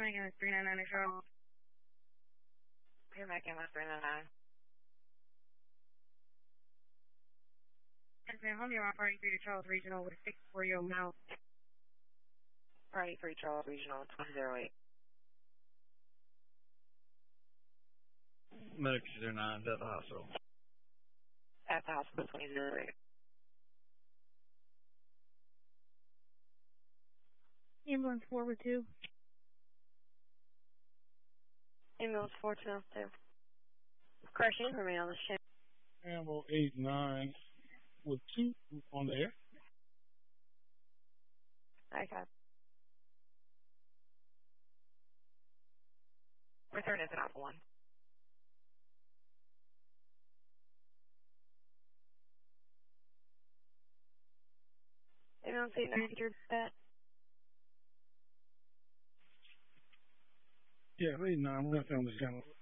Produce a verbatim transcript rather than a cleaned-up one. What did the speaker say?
Megan, three nine nine Charles. Here, Megan, three nine nine. Yes, ma'am. Home, you're on party three to Charles Regional with six four Yo Mount. Party three, Charles Regional, twenty oh eight. Medic zero nine at the hospital. At the hospital, twenty oh eight. Ambulance four with two. Ambulance four two two. Correction, remain on the ship. Ammo eight nine with two on the air. Okay. Return is an Alpha one. Ambulance eight nine, your bet. Yeah, eight nine. We're gonna film this channel.